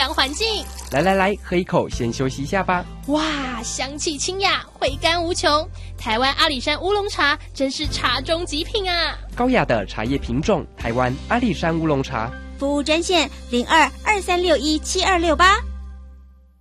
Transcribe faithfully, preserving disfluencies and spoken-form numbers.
凉环境。 来来来，喝一口，先休息一下吧。 哇，香气清雅，回甘无穷。台湾阿里山乌龙茶真是茶中极品啊！ 高雅的茶叶品种，台湾阿里山乌龙茶。 服务专线零二二三六一七二六八。